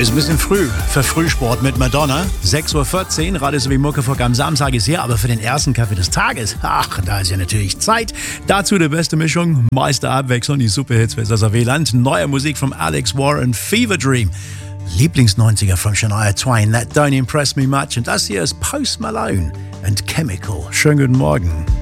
Ist ein bisschen früh für Frühsport mit Madonna. 6.14 Uhr, Radio sowie Muckefuck am Samstag ist hier, aber für den ersten Kaffee des Tages, da ist ja natürlich Zeit. Dazu die beste Mischung, meiste Abwechslung, die Superhits für das WLAnd, neue Musik von Alex Warren, Fever Dream, Lieblings-90er von Shania Twain, That Don't Impress Me Much und das hier ist Post Malone and Chemical. Schönen guten Morgen.